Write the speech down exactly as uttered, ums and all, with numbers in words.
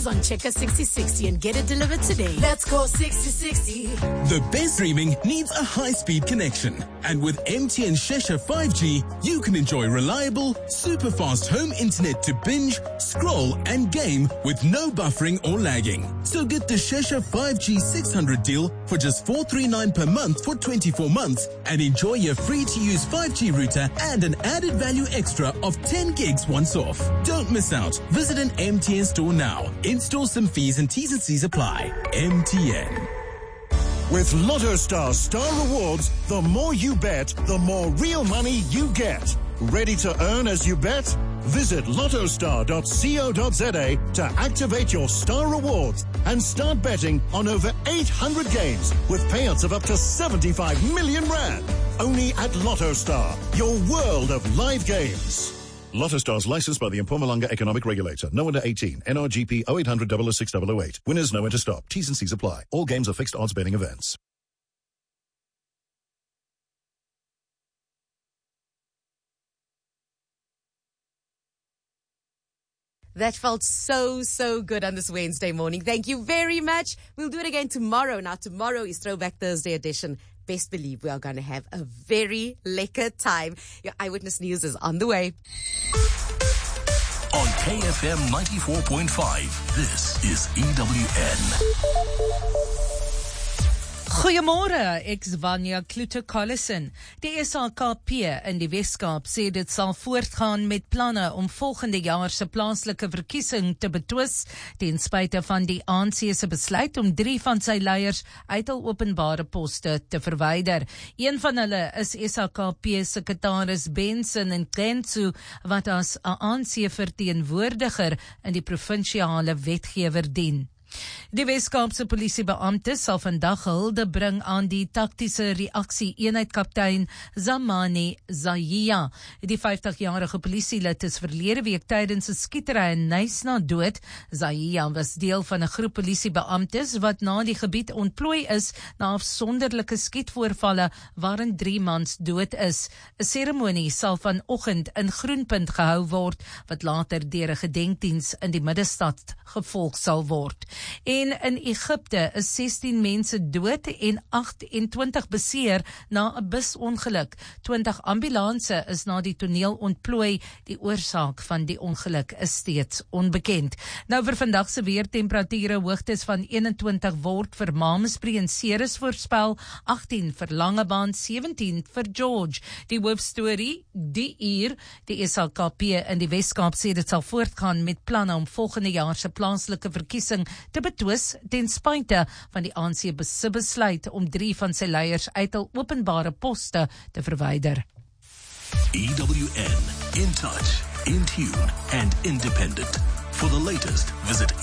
Orders on Checker sixty sixty and get it delivered today. Let's go sixty sixty. The best streaming needs a high-speed connection. And with M T N Shesha five G, you can enjoy reliable, super-fast home internet to binge, scroll and game with no buffering or lagging. So get the Shesha five G six hundred deal for just four hundred thirty-nine per month for twenty-four months and enjoy your free-to-use five G router and an added value extra of ten gigs once off. Don't miss out. Visit an M T N store now. Install some fees and T's and C's apply. M T N. With Lotto Star Star Rewards, the more you bet, the more real money you get. Ready to earn as you bet? Visit lotto star dot co dot za to activate your Star Rewards and start betting on over eight hundred games with payouts of up to seventy-five million rand. Only at Lotto Star, your world of live games. Lotto Star's licensed by the Mpumalanga Economic Regulator. No under eighteen. N R G P oh eight hundred, double oh six, double oh eight. Winners know when to stop. T's and C's apply. All games are fixed odds betting events. That felt so, so good on this Wednesday morning. Thank you very much. We'll do it again tomorrow. Now, tomorrow is Throwback Thursday edition. Best believe we are going to have a very lekker time. Your Eyewitness News is on the way. On K F M ninety-four point five, this is E W N. Goeiemôre, ek's Vanya Kloete-Collison. Die S A K P in die Weskaap sê dit sal voortgaan met planne om volgende jaar se plaaslike verkiesing te betwis, ten spyte van die A N C se besluit om drie van sy leiers uit hul openbare poste te verwyder. Een van hulle is S A K P sekretaris Benson Nkentsu, wat as 'n A N C verteenwoordiger in die provinsiale wetgewer dien. Die Weskaapse polisiebeampte sal vandag hulde bring aan die taktiese reaksie-eenheidkaptein Zamani Zahia. Die vyftigjarige polisielid is verlede week tydens 'n skietery in Knysna dood. Zahia was deel van 'n groep polisiebeamptes wat na die gebied ontplooi is na afsonderlike skietvoorvalle waarin drie mans dood is. 'n Seremonie sal vanoggend in Groenpunt gehou word, wat later deur 'n gedenkdiens in die middestad gevolg sal word. En in Egipte is sestien mense dood en agt en twintig beseer na 'n busongeluk. twintig ambulanse is na die toneel ontplooi. Die oorsaak van die ongeluk is steeds onbekend. Nou vir vandag se weer, temperature hoogtes van eenentwintig word vir Malmesbury en Ceres voorspel, agtien vir Langebaan, sewentien vir George. Die hoofstorie, die uur, die S A K P in die Weskaap sê dit sal voortgaan met planne om volgende jaar se plaaslike verkiesing te betwis ten spyte van die A N C se besluit om drie van sy leiers uit hul openbare poste te verwyder. E W N, in touch, in tune and independent. For the latest, visit